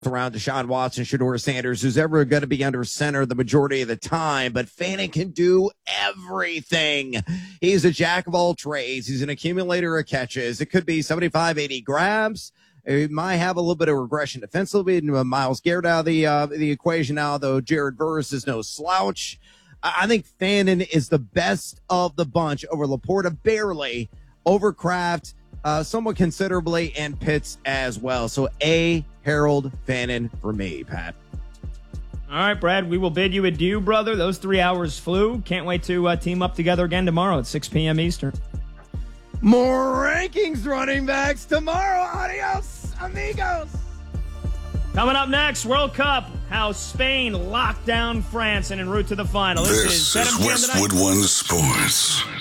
around Deshaun Watson, Shedeur Sanders, who's ever going to be under center the majority of the time, but Fannin can do everything. He's a jack of all trades. He's an accumulator of catches. It could be 75, 80 grabs. He might have a little bit of regression defensively. Myles Garrett out of the equation now, though Jared Verse is no slouch. I think Fannin is the best of the bunch over Laporta, barely, over Kraft, somewhat considerably, and Pitts as well. So Harold Fannin for me, Pat. All right, Brad, we will bid you adieu, brother. Those 3 hours flew. Can't wait to team up together again tomorrow at 6 p.m. Eastern. More rankings running backs tomorrow. Adios, amigos. Coming up next, World Cup, how Spain locked down France and en route to the final. This is Westwood One Sports.